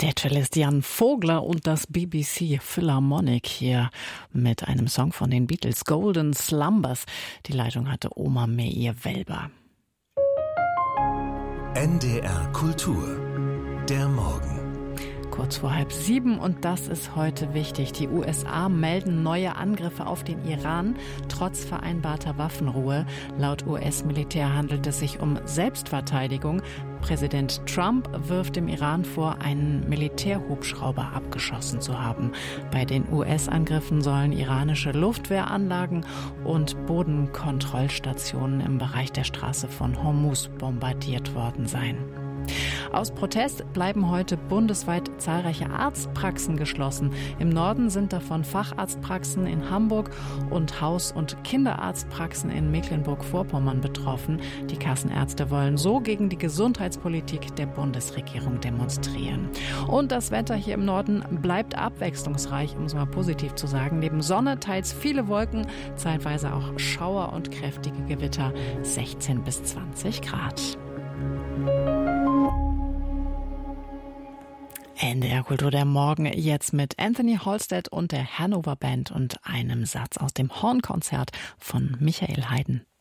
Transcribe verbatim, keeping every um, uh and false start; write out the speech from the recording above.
Der Cellist Jan Vogler und das B B C Philharmonic hier mit einem Song von den Beatles, Golden Slumbers. Die Leitung hatte Oma Meir-Welber. N D R Kultur, der Morgen. Kurz vor halb sieben und das ist heute wichtig. Die U S A melden neue Angriffe auf den Iran, trotz vereinbarter Waffenruhe. Laut U S-Militär handelt es sich um Selbstverteidigung. Präsident Trump wirft dem Iran vor, einen Militärhubschrauber abgeschossen zu haben. Bei den U S-Angriffen sollen iranische Luftwehranlagen und Bodenkontrollstationen im Bereich der Straße von Hormuz bombardiert worden sein. Aus Protest bleiben heute bundesweit zahlreiche Arztpraxen geschlossen. Im Norden sind davon Facharztpraxen in Hamburg und Haus- und Kinderarztpraxen in Mecklenburg-Vorpommern betroffen. Die Kassenärzte wollen so gegen die Gesundheitspolitik der Bundesregierung demonstrieren. Und das Wetter hier im Norden bleibt abwechslungsreich, um es mal positiv zu sagen. Neben Sonne teils viele Wolken, zeitweise auch Schauer und kräftige Gewitter, sechzehn bis zwanzig Grad. N D R Kultur der Morgen jetzt mit Anthony Halstead und der Hanover Band und einem Satz aus dem Hornkonzert von Michael Haydn.